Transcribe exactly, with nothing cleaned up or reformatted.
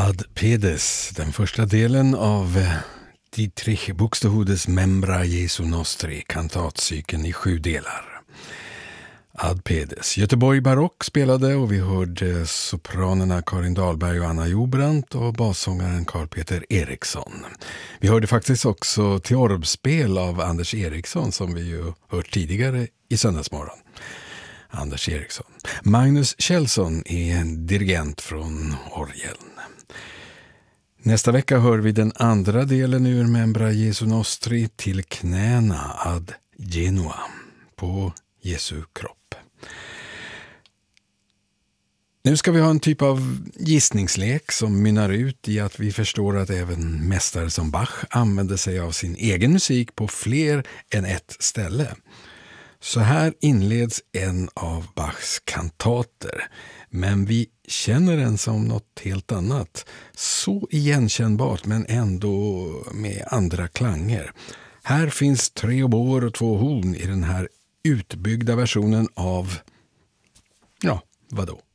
Ad Pedes, den första delen av Dietrich Buxtehudes Membra Jesu Nostri, kantatcykeln i sju delar. Ad Pedes. Göteborg Barock spelade och vi hörde sopranerna Karin Dahlberg och Anna Jobrant och bassångaren Carl Peter Eriksson. Vi hörde faktiskt också teorbspel av Anders Eriksson som vi ju hört tidigare i Söndagsmorgon. Anders Eriksson. Magnus Kjellson är en dirigent från orgeln. Nästa vecka hör vi den andra delen ur Membra Jesu Nostri, Till knäna ad Genua, på Jesu kropp. Nu ska vi ha en typ av gissningslek som mynnar ut i att vi förstår att även mästare som Bach använder sig av sin egen musik på fler än ett ställe. Så här inleds en av Bachs kantater, men vi känner den som något helt annat. Så igenkännbart men ändå med andra klanger. Här finns tre oboer och två horn i den här utbyggda versionen av, ja, vadå?